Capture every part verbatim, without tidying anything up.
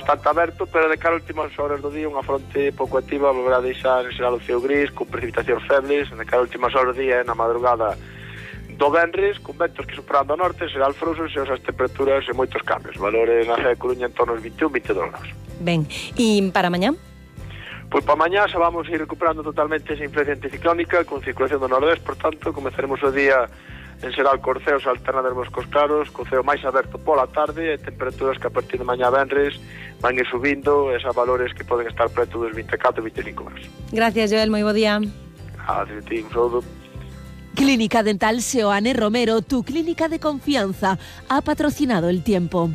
bastante aberto, pero de cara a últimas horas do día unha fronte pouco activa volverá a deixar en xeral o ceo gris, con precipitacións febles, de cara a últimas horas do día na madrugada do venres, con ventos que superando a norte, será el frosos e as temperaturas e moitos cambios, valores na cidade de Coruña en torno aos vinte e un, vinte e dous graus. Ben, e para mañá? Pois para mañá xa vamos a ir recuperando totalmente esa influencia anticiclónica con circulación do nordés, por tanto, comezaremos o día en xeral cos ceos alternaremos cos claros, co ceo máis aberto pola tarde e temperaturas que a partir de mañá venres van ir subindo esos valores que poden estar preto dos vinte e catro, vinte e cinco graus. Gracias, Joel, moi bo día. A ti, un saúdo. Clínica Dental Seoane Romero, tu clínica de confianza, ha patrocinado el tiempo.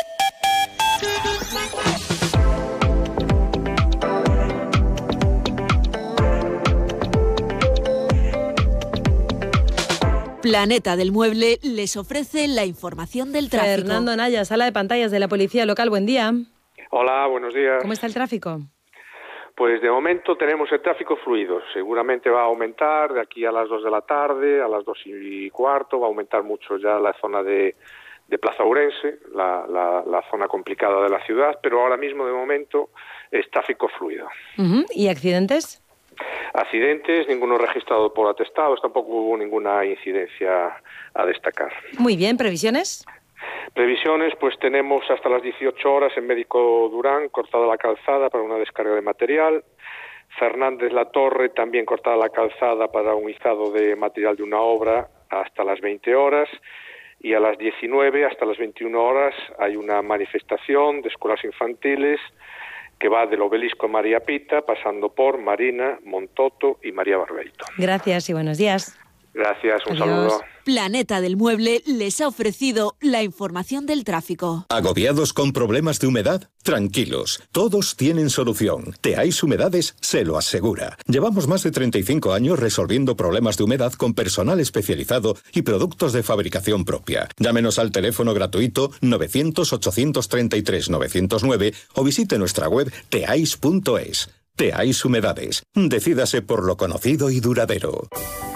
Planeta del Mueble les ofrece la información del tráfico. Fernando Naya, sala de pantallas de la Policía Local, buen día. Hola, buenos días. ¿Cómo está el tráfico? Pues de momento tenemos el tráfico fluido. Seguramente va a aumentar de aquí a las dos de la tarde, a las dos y cuarto, va a aumentar mucho ya la zona de, de Plaza Ourense, la, la, la zona complicada de la ciudad, pero ahora mismo de momento es tráfico fluido. Uh-huh. ¿Y accidentes? Accidentes, ninguno registrado por atestados, tampoco hubo ninguna incidencia a destacar. Muy bien, ¿previsiones? Previsiones, pues tenemos hasta las dieciocho horas en Médico Durán, cortada la calzada para una descarga de material. Fernández La Torre, también cortada la calzada para un izado de material de una obra hasta las veinte horas. Y a las diecinueve hasta las veintiuna horas hay una manifestación de escuelas infantiles que va del Obelisco María Pita, pasando por Marina, Montoto y María Barbeito. Gracias y buenos días. Gracias, un Adiós. saludo. Planeta del Mueble les ha ofrecido la información del tráfico. ¿Agobiados con problemas de humedad? Tranquilos, todos tienen solución. Teais Humedades se lo asegura. Llevamos más de treinta y cinco años resolviendo problemas de humedad con personal especializado y productos de fabricación propia. Llámenos al teléfono gratuito novecientos, ochocientos treinta y tres, novecientos nueve o visite nuestra web teais punto es. Teais Humedades. Decídase por lo conocido y duradero.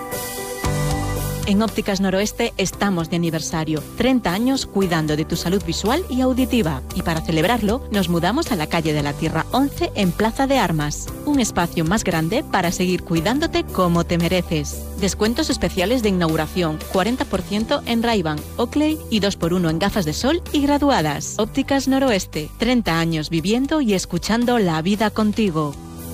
En Ópticas Noroeste estamos de aniversario. treinta años cuidando de tu salud visual y auditiva. Y para celebrarlo, nos mudamos a la calle de la Tierra once en Plaza de Armas. Un espacio más grande para seguir cuidándote como te mereces. Descuentos especiales de inauguración, cuarenta por ciento en Ray-Ban, Oakley y dos por uno en gafas de sol y graduadas. Ópticas Noroeste, treinta años viviendo y escuchando la vida contigo.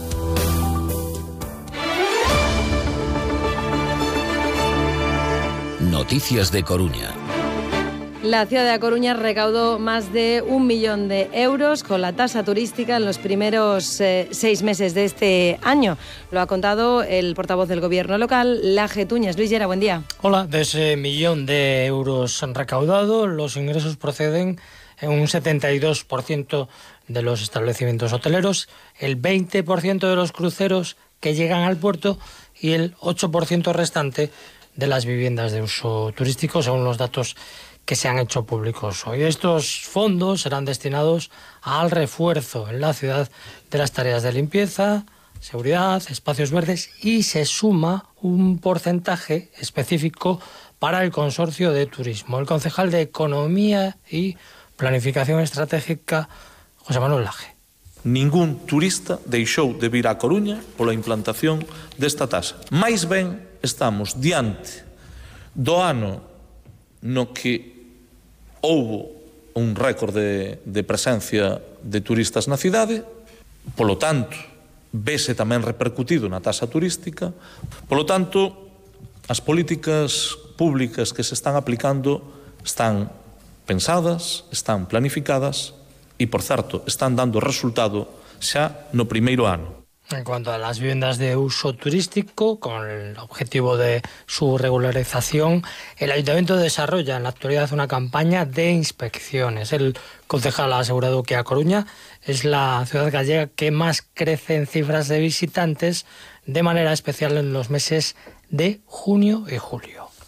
Noticias de Coruña. La ciudad de A Coruña recaudó más de un millón de euros con la tasa turística en los primeros eh, seis meses de este año. Lo ha contado el portavoz del gobierno local, Laje Tuñas. Luis Llera, buen día. Hola, de ese millón de euros recaudados, los ingresos proceden en un setenta y dos por ciento de los establecimientos hoteleros, el veinte por ciento de los cruceros que llegan al puerto y el ocho por ciento restante de las viviendas de uso turístico, según los datos que se han hecho públicos hoy. Estos fondos serán destinados al refuerzo en la ciudad de las tareas de limpieza, seguridad, espacios verdes y se suma un porcentaje específico para el consorcio de turismo. El concejal de Economía y Planificación Estratégica, José Manuel Laje. Ningún turista deixou de vir a Coruña pola implantación desta tasa. Mais ben, estamos diante do ano no que houbo un récord de, de presencia de turistas na cidade, polo tanto, vese tamén repercutido na tasa turística, polo tanto, as políticas públicas que se están aplicando están pensadas, están planificadas e, por certo, están dando resultado xa no primeiro ano. En cuanto a las viviendas de uso turístico, con el objetivo de su regularización, el Ayuntamiento desarrolla en la actualidad una campaña de inspecciones. El concejal ha asegurado que A Coruña es la ciudad gallega que más crece en cifras de visitantes, de manera especial en los meses de junio y julio.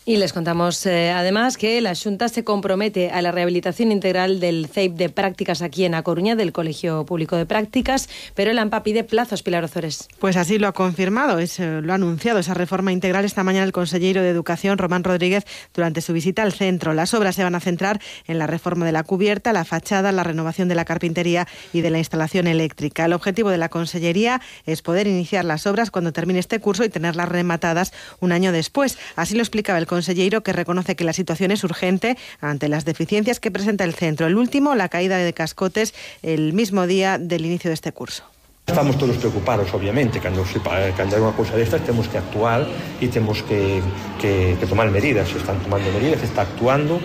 Y les contamos eh, además que la Xunta se compromete a la rehabilitación integral del C E I P de prácticas aquí en A Coruña, del Colegio Público de Prácticas, pero el AMPA pide plazos, Pilar Ozores. Pues así lo ha confirmado, es, lo ha anunciado esa reforma integral esta mañana el consejero de Educación, Román Rodríguez, durante su visita al centro. Las obras se van a centrar en la reforma de la cubierta, la fachada, la renovación de la carpintería y de la instalación eléctrica. El objetivo de la consellería es poder iniciar las obras cuando termine este curso y tenerlas rematadas un año después. Así lo explicaba el consejero, que reconoce que la situación es urgente ante las deficiencias que presenta el centro. El último, la caída de cascotes el mismo día del inicio de este curso. Estamos todos preocupados, obviamente, cando, se, cando hai unha cousa destas temos que actuar e temos que, que, que tomar medidas, se están tomando medidas, se está actuando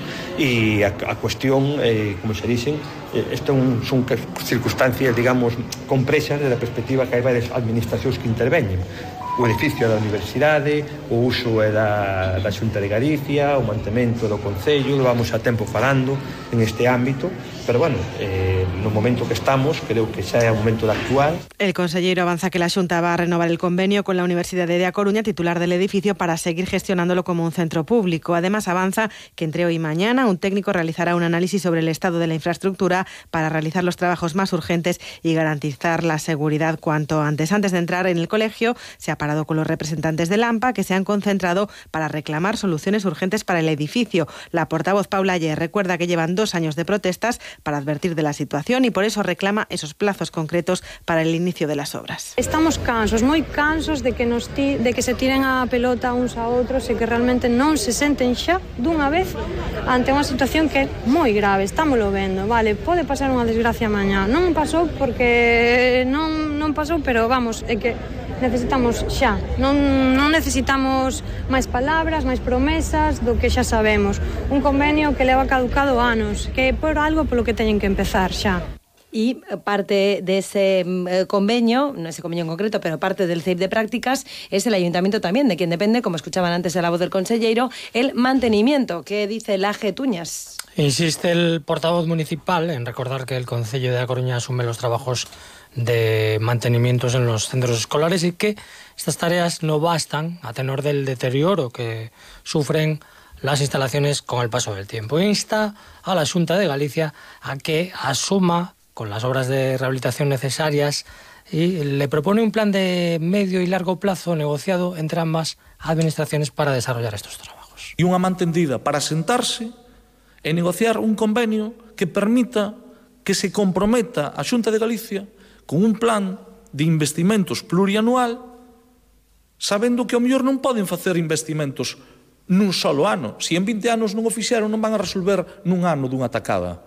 e a, a cuestión, eh, como se dicen, eh, isto un, son circunstancias, digamos, comprexas desde a perspectiva que hai varias administracións que interveñen. O edificio da universidade, o uso é da, da Xunta de Galicia, o mantemento do Concello, vamos a tempo falando en este ámbito, pero bueno, eh, no momento que estamos, creo que xa é o momento de actuar. El consellero avanza que la Xunta va a renovar el convenio con la Universidad de A Coruña, titular del edificio, para seguir gestionándolo como un centro público. Además, avanza que entre hoy y mañana un técnico realizará un análisis sobre el estado de la infraestructura para realizar los trabajos más urgentes y garantizar la seguridad cuanto antes. Antes de entrar en el colegio, se ha parado con los representantes del AMPA, que se han concentrado para reclamar soluciones urgentes para el edificio. La portavoz Paula Ayer recuerda que llevan dos años de protestas para advertir de la situación y por eso reclama esos plazos concretos para el inicio de las obras. Estamos cansos, moi cansos de que nos ti, de que se tiren a pelota uns a outros e que realmente non se senten xa dunha vez ante unha situación que é moi grave. Estámoslo vendo, vale, pode pasar unha desgracia mañá. Non pasou porque non, non pasou, pero vamos, é que necesitamos xa, non, non necesitamos máis palabras, máis promesas do que xa sabemos. Un convenio que leva caducado anos, que é por algo polo que teñen que empezar xa. Y parte de ese convenio, no ese convenio en concreto, pero parte del C E I P de prácticas es el ayuntamiento también, de quien depende, como escuchaban antes de la voz del consellero, el mantenimiento. ¿Qué dice Laje Tuñas? Insiste el portavoz municipal en recordar que el Concello de A Coruña asume los trabajos de mantenimientos en los centros escolares y que estas tareas no bastan a tenor del deterioro que sufren las instalaciones con el paso del tiempo. Insta a la Xunta de Galicia a que asuma con las obras de rehabilitación necesarias y le propone un plan de medio y largo plazo negociado entre ambas administraciones para desarrollar estos trabajos. E unha man tendida para sentarse e negociar un convenio que permita que se comprometa a Xunta de Galicia con un plan de investimentos plurianual, sabendo que ao mellor non poden facer investimentos nun solo ano. Se en vinte anos non o fixeron, non van a resolver nun ano dunha tacada.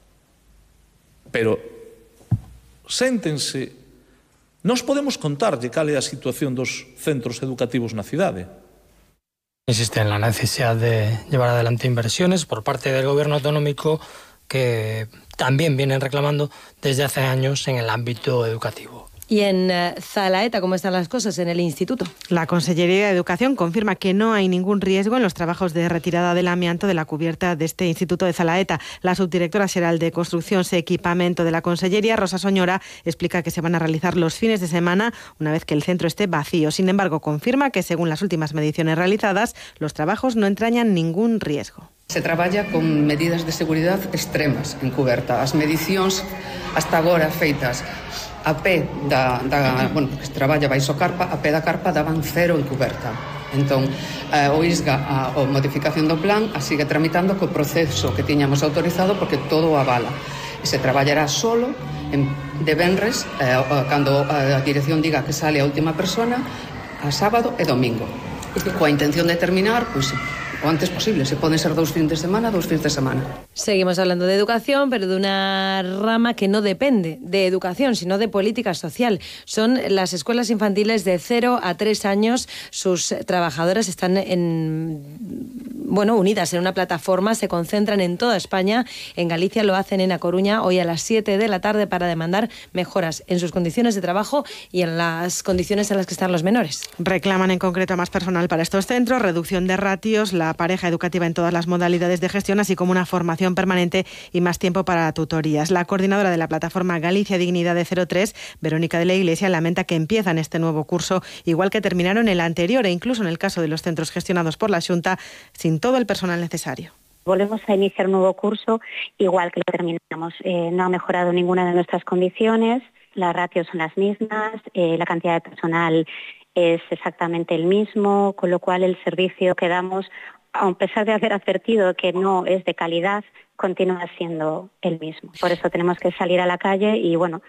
Pero, séntense, nós podemos contarlle cal é a situación dos centros educativos na cidade. Insiste en la necesidad de llevar adelante inversiones por parte del gobierno autonómico que también vienen reclamando desde hace años en el ámbito educativo. Y en uh, Zalaeta, ¿cómo están las cosas en el instituto? La Consellería de Educación confirma que no hay ningún riesgo en los trabajos de retirada del amianto de la cubierta de este instituto de Zalaeta. La subdirectora xeral de Construcción e Equipamento de la Consellería, Rosa Soñora, explica que se van a realizar los fines de semana una vez que el centro esté vacío. Sin embargo, confirma que según las últimas mediciones realizadas, los trabajos no entrañan ningún riesgo. Se traballa con medidas de seguridad extremas en cuberta. As medicións hasta agora feitas a pé da, da bueno, que se traballa baixo carpa, a pé da carpa daban cero en cuberta. Entón, eh, o ISGA, a, a modificación do plan, a sigue tramitando co proceso que tiñamos autorizado porque todo o avala. E se traballará solo en, de venres, eh, cando a dirección diga que sale a última persona, a sábado e domingo. Coa intención de terminar, pois, o antes posible. Se pueden ser dos fines de semana, dos fines de semana. Seguimos hablando de educación, pero de una rama que no depende de educación, sino de política social. Son las escuelas infantiles de cero a tres años. Sus trabajadoras están en bueno, unidas en una plataforma, se concentran en toda España. En Galicia lo hacen en A Coruña hoy a las siete de la tarde para demandar mejoras en sus condiciones de trabajo y en las condiciones en las que están los menores. Reclaman en concreto más personal para estos centros, reducción de ratios, la pareja educativa en todas las modalidades de gestión, así como una formación permanente y más tiempo para tutorías. La coordinadora de la plataforma Galicia Dignidad de cero tres, Verónica de la Iglesia, lamenta que empiezan este nuevo curso igual que terminaron el anterior e incluso en el caso de los centros gestionados por la Xunta sin todo el personal necesario. Volvemos a iniciar un nuevo curso igual que lo terminamos. Eh, no ha mejorado ninguna de nuestras condiciones, las ratios son las mismas, eh, la cantidad de personal es exactamente el mismo, con lo cual el servicio que damos, a pesar de haber advertido que no es de calidad, continúa siendo el mismo. Por eso tenemos que salir a la calle y, bueno,